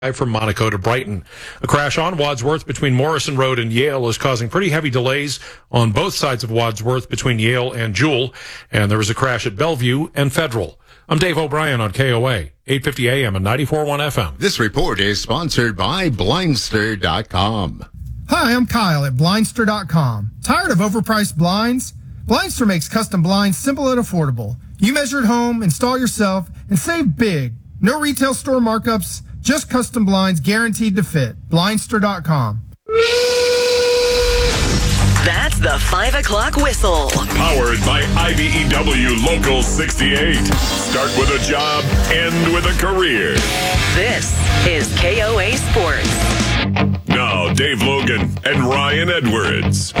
From Monaco to Brighton. A crash on Wadsworth between Morrison Road and Yale is causing pretty heavy delays on both sides of Wadsworth between Yale and Jewel. And there was a crash at Bellevue and Federal. I'm Dave O'Brien on KOA, 850 AM and 94.1 FM. This report is sponsored by Blindster.com. Hi, I'm Kyle at Blindster.com. Tired of overpriced blinds? Blindster makes custom blinds simple and affordable. You measure at home, install yourself, and save big. No retail store markups, just custom blinds guaranteed to fit. Blindster.com. That's the 5 o'clock whistle. Powered by IBEW Local 68. Start with a job, end with a career. This is KOA Sports. Now, Dave Logan and Ryan Edwards.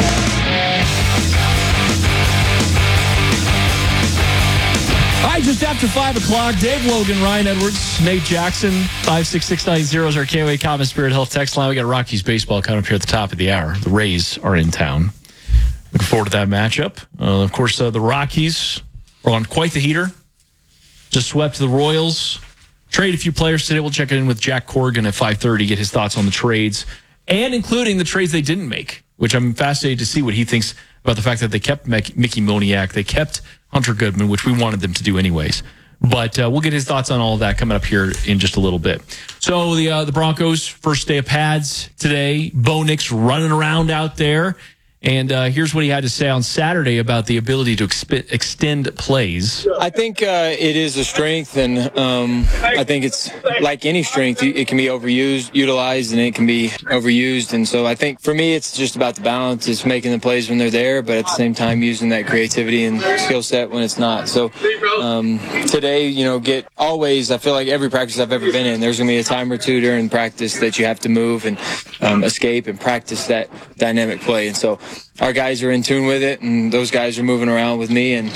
All right, just after 5 o'clock, Dave Logan, Ryan Edwards, Nate Jackson, 56690 is our KOA Common Spirit Health text line. We got Rockies baseball coming up here at the top of the hour. The Rays are in town. Looking forward to that matchup. Of course, the Rockies are on quite the heater. Just swept the Royals. Trade a few players today. We'll check in with Jack Corrigan at 5:30, get his thoughts on the trades, and including the trades they didn't make, which I'm fascinated to see what he thinks about the fact that they kept Mickey Moniak. They kept Hunter Goodman, which we wanted them to do anyways. But we'll get his thoughts on all of that coming up here in just a little bit. So the Broncos, first day of pads today. Bo Nix running around out there. And here's what he had to say on Saturday about the ability to extend plays. I think it is a strength, and I think it's like any strength. It can be utilized, and it can be overused. And so I think for me, it's just about the balance. It's making the plays when they're there, but at the same time using that creativity and skill set when it's not. So today, I feel like every practice I've ever been in, there's going to be a time or two during practice that you have to move and escape and practice that dynamic play. And so our guys are in tune with it, and those guys are moving around with me, and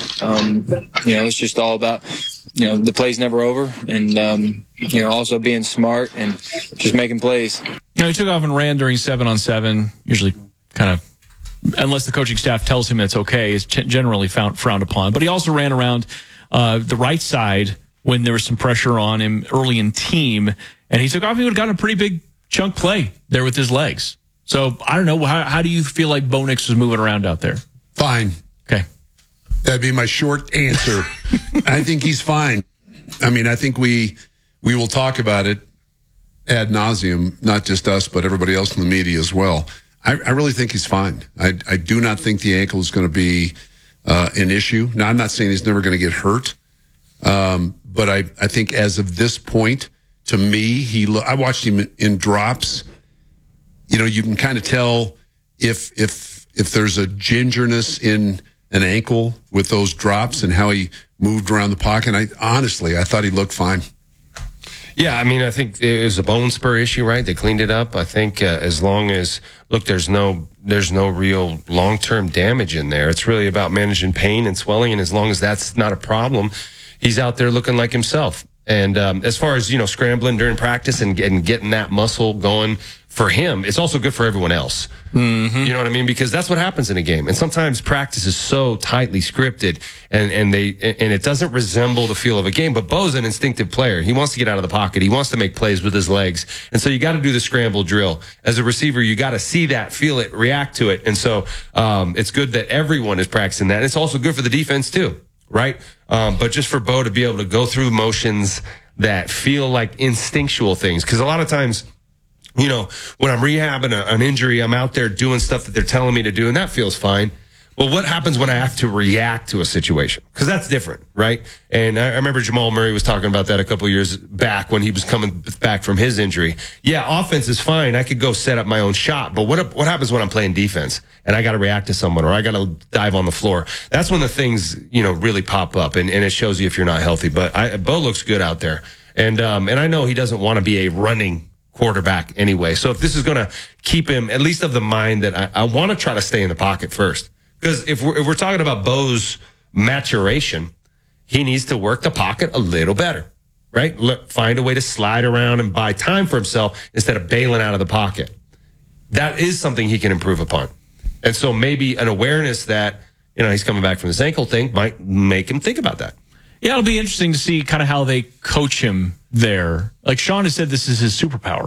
it's just all about the play's never over, and also being smart and just making plays. He took off and ran during 7-on-7. Usually, kind of, unless the coaching staff tells him it's okay, is generally frowned upon. But he also ran around the right side when there was some pressure on him early in team, and he took off. He would have gotten a pretty big chunk play there with his legs. So, I don't know, how do you feel like Bo Nix was moving around out there? Fine. Okay. That'd be my short answer. I think he's fine. I mean, I think we will talk about it ad nauseum, not just us, but everybody else in the media as well. I really think he's fine. I do not think the ankle is going to be an issue. Now, I'm not saying he's never going to get hurt, but I think as of this point, to me, I watched him in drops. You can kind of tell if there's a gingerness in an ankle with those drops and how he moved around the pocket. I thought he looked fine. Yeah, I mean, I think it was a bone spur issue, right? They cleaned it up. I think as long as, there's no real long-term damage in there. It's really about managing pain and swelling, and as long as that's not a problem, he's out there looking like himself. And as far as, scrambling during practice and getting that muscle going for him, it's also good for everyone else. Mm-hmm. You know what I mean? Because that's what happens in a game. And sometimes practice is so tightly scripted and it doesn't resemble the feel of a game. But Bo's an instinctive player. He wants to get out of the pocket. He wants to make plays with his legs. And so you got to do the scramble drill. As a receiver, you got to see that, feel it, react to it. And so it's good that everyone is practicing that. And it's also good for the defense too. Right? But just for Bo to be able to go through motions that feel like instinctual things. Because a lot of times, when I'm rehabbing an injury, I'm out there doing stuff that they're telling me to do, and that feels fine. Well, what happens when I have to react to a situation? Because that's different, right? And I remember Jamal Murray was talking about that a couple of years back when he was coming back from his injury. Yeah, offense is fine. I could go set up my own shot. But what happens when I'm playing defense and I got to react to someone or I got to dive on the floor? That's when the things, really pop up, and it shows you if you're not healthy. But Bo looks good out there. And I know he doesn't want to be a running quarterback anyway. So if this is going to keep him, at least of the mind that I want to try to stay in the pocket first. Because if we're talking about Bo's maturation, he needs to work the pocket a little better, right? Find a way to slide around and buy time for himself instead of bailing out of the pocket. That is something he can improve upon. And so maybe an awareness that, he's coming back from this ankle thing might make him think about that. Yeah, it'll be interesting to see kind of how they coach him there. Like Sean has said, this is his superpower.